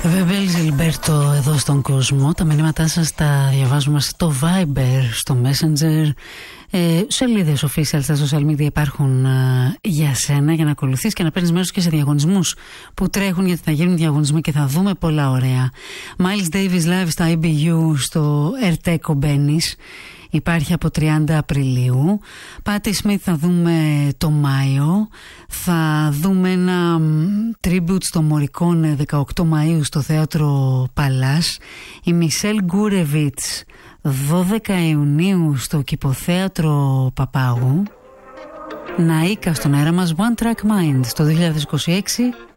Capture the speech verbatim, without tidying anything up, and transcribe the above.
Βεβέλ Ζιλμπέρτο εδώ στον κόσμο. Τα μηνύματά σας τα διαβάζουμε στο Viber, στο Messenger. Ε, σελίδες official στα social media υπάρχουν ε, για σένα, για να ακολουθείς και να παίρνεις μέρος και σε διαγωνισμούς που τρέχουν, γιατί θα γίνουν διαγωνισμοί και θα δούμε πολλά ωραία. Miles Davis Live στα άι μπι γιου στο Ερτέκο μπαίνεις. Υπάρχει από τριάντα Απριλίου. Πάτι Σμιθ θα δούμε το Μάιο. Θα δούμε ένα tribute στο Μορικόνε δεκαοκτώ Μαΐου στο Θέατρο Παλάς. Η Μισελ Γκούρεβιτς δώδεκα Ιουνίου στο Κηποθέατρο Παπάγου. Ναΐκα στον αέρα μας, One Track Mind στο δύο χιλιάδες είκοσι έξι.